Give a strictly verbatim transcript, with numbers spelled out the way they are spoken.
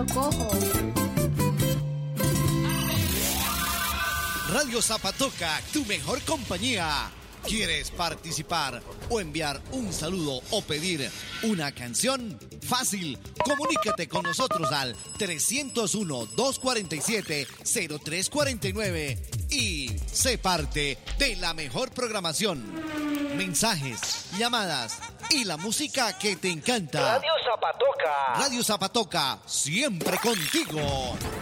lo cojo. Radio Zapatoca, tu mejor compañía. ¿Quieres participar o enviar un saludo o pedir una canción? Fácil, comunícate con nosotros al trescientos uno, doscientos cuarenta y siete, cero tres cuarenta y nueve y sé parte de la mejor programación. Mensajes, llamadas y la música que te encanta. Radio Zapatoca. Radio Zapatoca, siempre contigo.